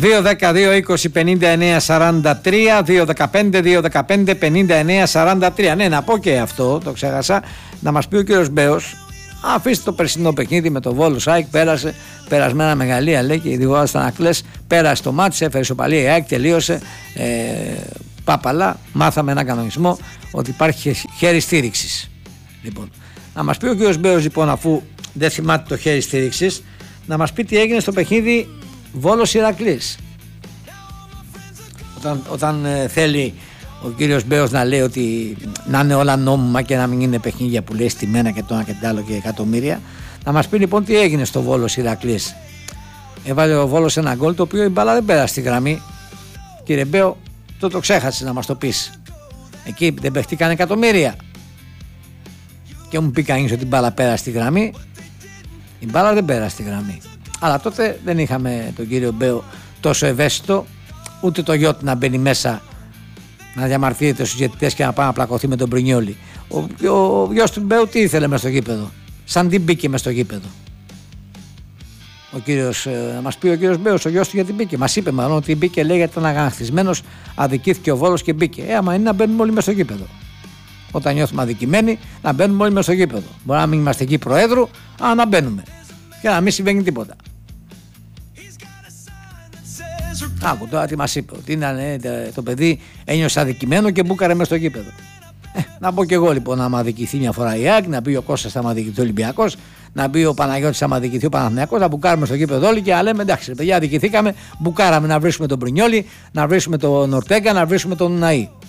2-10-2-20-59-43, 2-15-2-15-59-43. Ναι, να πω και αυτό, το ξέχασα, να μας πει ο κύριος Μπέος. Αφήστε το περσινό παιχνίδι με το Βόλο ΑΕΚ, πέρασε, περασμένα μεγαλεία λέει και η Διγόρα στα Ανακλές, πέρασε το μάτς, έφερε ισοπαλία η ΑΕΚ, τελείωσε, πάπαλα, μάθαμε έναν κανονισμό ότι υπάρχει χέρι στήριξης. Λοιπόν, να μας πει ο κύριος Μπέος λοιπόν, αφού δεν θυμάται το χέρι στήριξης, να μας πει τι έγινε στο παιχνίδι Βόλος Ηρακλής. Όταν θέλει ο κύριος Μπέος να λέει ότι να είναι όλα νόμιμα και να μην είναι παιχνίδια που λέει στημένα και το ένα και το άλλο και εκατομμύρια, να μας πει λοιπόν τι έγινε στο Βόλος Ηρακλής. Έβαλε ο Βόλος ένα γκολ το οποίο η μπάλα δεν πέρασε στη γραμμή. Κύριε Μπέο, το ξέχασες να μας το πεις. Εκεί δεν παιχτήκαν εκατομμύρια. Και μου πει κανείς ότι η μπάλα πέρασε στη γραμμή. Η μπάλα δεν πέρασε στη γραμμή. Αλλά τότε δεν είχαμε τον κύριο Μπέο τόσο ευαίσθητο, ούτε το γιότι να μπαίνει μέσα να διαμαρτύρεται στους διαιτητές και να πάει να πλακωθεί με τον Πρινιόλι. Ο γιος του Μπέου τι ήθελε μες στο γήπεδο, σαν τι μπήκε μες στο γήπεδο. Να μας πει ο κύριος Μπέος, ο γιος του γιατί μπήκε. Μας είπε μάλλον ότι μπήκε, λέει, γιατί ήταν αγανακτισμένος, αδικήθηκε ο Βόλος και μπήκε. Άμα είναι να μπαίνουμε όλοι μες στο γήπεδο. Όταν νιώθουμε αδικημένοι, να μπαίνουμε όλοι μες στο γήπεδο. Μπορεί να μην είμαστε εκεί προέδρου, αλλά να μπαίνουμε. Και να μην συμβαίνει τίποτα. Άκου τώρα τι μας είπε, ότι το παιδί ένιωσε αδικημένο και μπούκαρε μες στο γήπεδο. Να πω και εγώ λοιπόν, να μ' αδικηθεί μια φορά η ΑΕΚ, να μπει ο Κώστας θα μ' αδικηθεί ο Ολυμπιακός, να μπει ο Παναγιώτης θα μ' αδικηθεί ο Παναθηναϊκός, να μπουκάρουμε στο γήπεδο όλοι και να λέμε εντάξει παιδιά, αδικηθήκαμε, μπουκάραμε να βρίσκουμε τον Πρινιόλι, να βρίσκουμε τον Ορτέγκα, να βρίσκουμε τον Ναΐ.